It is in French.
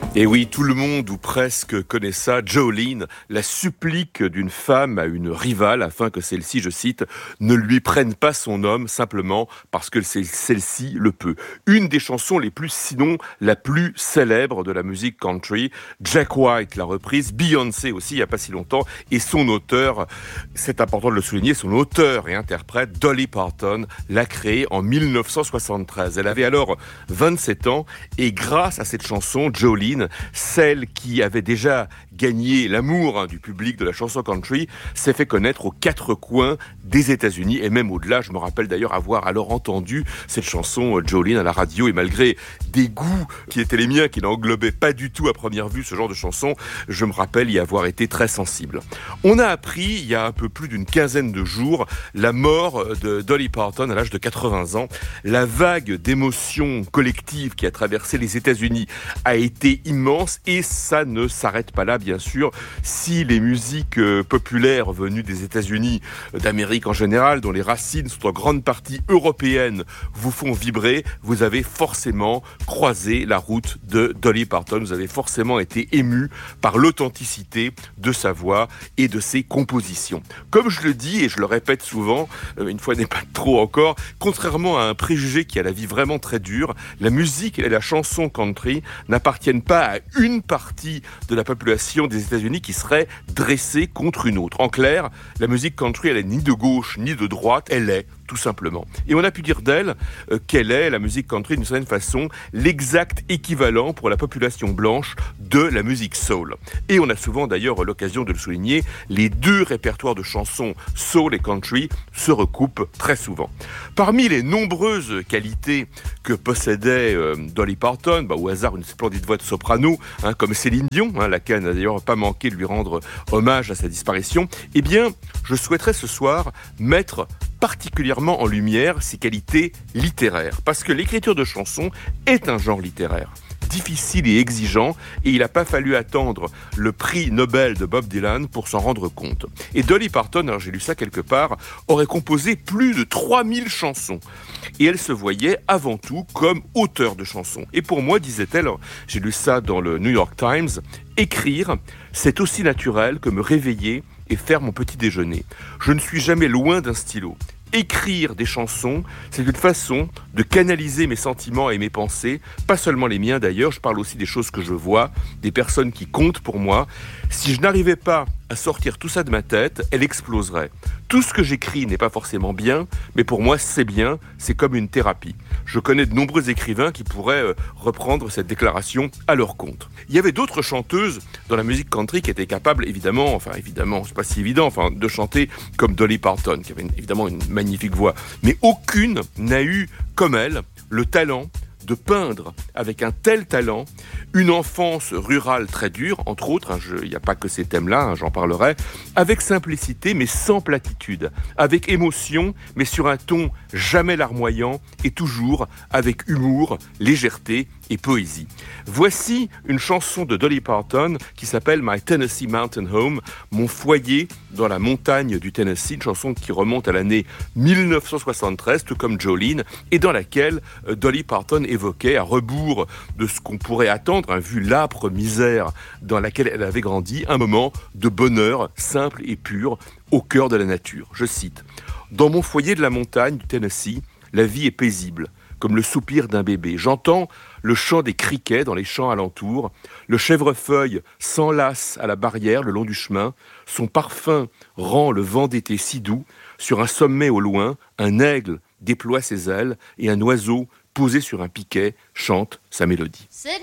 Et oui, tout le monde ou presque connaît ça. Jolene, la supplique d'une femme à une rivale afin que celle-ci, je cite, ne lui prenne pas son homme simplement parce que celle-ci le peut. Une des chansons les plus, sinon la plus célèbre de la musique country. Jack White l'a reprise, Beyoncé aussi il n'y a pas si longtemps, et son auteur, c'est important de le souligner, son auteur et interprète Dolly Parton l'a créée en 1973. Elle avait alors 27 ans et grâce à cette chanson, Jolene, celle qui avait déjà gagné l'amour du public de la chanson country, s'est fait connaître aux quatre coins des États-Unis et même au-delà. Je me rappelle d'ailleurs avoir alors entendu cette chanson Jolene à la radio et malgré des goûts qui étaient les miens, qui n'englobaient pas du tout à première vue ce genre de chanson, je me rappelle y avoir été très sensible. On a appris il y a un peu plus d'une quinzaine de jours la mort de Dolly Parton à l'âge de 80 ans. La vague d'émotions collectives qui a traversé les États-Unis a été immense et ça ne s'arrête pas là, bien sûr. Si les musiques populaires venues des États-Unis, d'Amérique en général, dont les racines sont en grande partie européennes, vous font vibrer, vous avez forcément croisé la route de Dolly Parton. Vous avez forcément été ému par l'authenticité de sa voix et de ses compositions. Comme je le dis et je le répète souvent, une fois n'est pas trop encore, contrairement à un préjugé qui a la vie vraiment très dure, la musique et la chanson country n'appartiennent pas à une partie de la population des États-Unis qui serait dressée contre une autre. En clair, la musique country, elle est ni de gauche ni de droite, elle est tout simplement. Et on a pu dire d'elle qu'elle est, la musique country, d'une certaine façon, l'exact équivalent pour la population blanche de la musique soul. Et on a souvent d'ailleurs l'occasion de le souligner, les deux répertoires de chansons soul et country se recoupent très souvent. Parmi les nombreuses qualités que possédait Dolly Parton, au hasard une splendide voix de soprano, comme Céline Dion, laquelle n'a d'ailleurs pas manqué de lui rendre hommage à sa disparition, eh bien, je souhaiterais ce soir mettre particulièrement en lumière ses qualités littéraires. Parce que l'écriture de chansons est un genre littéraire, difficile et exigeant, et il n'a pas fallu attendre le prix Nobel de Bob Dylan pour s'en rendre compte. Et Dolly Parton, alors j'ai lu ça quelque part, aurait composé plus de 3000 chansons. Et elle se voyait avant tout comme auteure de chansons. Et pour moi, disait-elle, j'ai lu ça dans le New York Times, écrire, c'est aussi naturel que me réveiller et faire mon petit déjeuner. Je ne suis jamais loin d'un stylo. Écrire des chansons, c'est une façon de canaliser mes sentiments et mes pensées, pas seulement les miens d'ailleurs, je parle aussi des choses que je vois, des personnes qui comptent pour moi. Si je n'arrivais pas à sortir tout ça de ma tête, elle exploserait. Tout ce que j'écris n'est pas forcément bien, mais pour moi c'est bien, c'est comme une thérapie. Je connais de nombreux écrivains qui pourraient reprendre cette déclaration à leur compte. Il y avait d'autres chanteuses dans la musique country qui étaient capables, évidemment, c'est pas si évident, de chanter comme Dolly Parton, qui avait évidemment une magnifique voix. Mais aucune n'a eu, comme elle, le talent de peindre avec un tel talent une enfance rurale très dure, entre autres, il n'y a pas que ces thèmes-là, j'en parlerai, avec simplicité mais sans platitude, avec émotion mais sur un ton jamais larmoyant et toujours avec humour, légèreté et poésie. Voici une chanson de Dolly Parton qui s'appelle My Tennessee Mountain Home, mon foyer dans la montagne du Tennessee, une chanson qui remonte à l'année 1973, tout comme Jolene, et dans laquelle Dolly Parton évoquait, à rebours de ce qu'on pourrait attendre, vu l'âpre misère dans laquelle elle avait grandi, un moment de bonheur simple et pur au cœur de la nature. Je cite, « Dans mon foyer de la montagne du Tennessee, la vie est paisible, comme le soupir d'un bébé. J'entends le chant des criquets dans les champs alentours. Le chèvrefeuille s'enlace à la barrière le long du chemin. Son parfum rend le vent d'été si doux. Sur un sommet au loin, un aigle déploie ses ailes et un oiseau posé sur un piquet chante sa mélodie. »